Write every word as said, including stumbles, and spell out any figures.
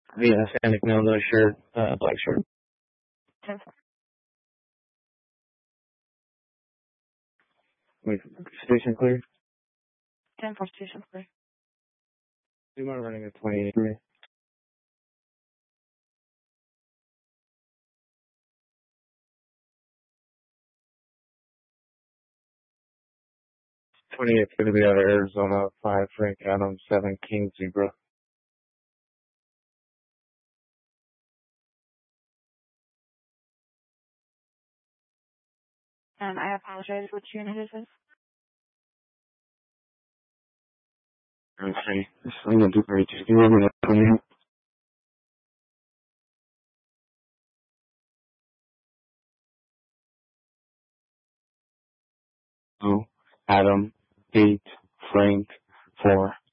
Yeah, Hispanic male, no shirt, uh, black shirt. ten Wait, station clear? ten for station clear. Do you mind running at twenty-eight three? twenty-eight going to be out of Arizona, five Frank Adams, seven King Zebra. And I apologize, which unit is this? Okay, this is going to do great. Do you remember that twenty-eight? Oh, Adam, eight, Frank, four.